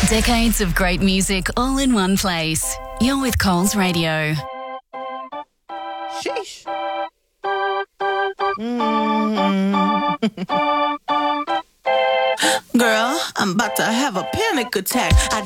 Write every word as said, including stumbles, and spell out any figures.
Decades of great music all in one place. You're with Coles Radio. Sheesh. Mm. Girl, I'm about to have a panic attack. I